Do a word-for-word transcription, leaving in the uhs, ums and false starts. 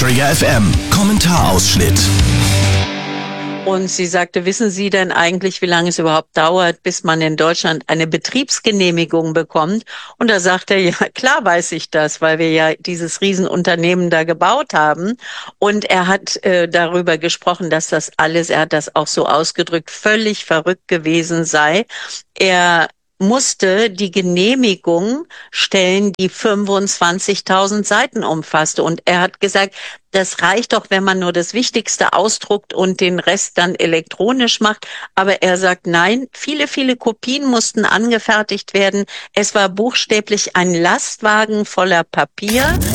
Träger F M. Kommentarausschnitt. Und sie sagte, wissen Sie denn eigentlich, wie lange es überhaupt dauert, bis man in Deutschland eine Betriebsgenehmigung bekommt? Und da sagte er, ja, klar weiß ich das, weil wir ja dieses Riesenunternehmen da gebaut haben. Und er hat äh, darüber gesprochen, dass das alles, er hat das auch so ausgedrückt, völlig verrückt gewesen sei. Er musste die Genehmigung stellen, die fünfundzwanzigtausend Seiten umfasste. Und er hat gesagt, das reicht doch, wenn man nur das Wichtigste ausdruckt und den Rest dann elektronisch macht. Aber er sagt, nein, viele, viele Kopien mussten angefertigt werden. Es war buchstäblich ein Lastwagen voller Papier.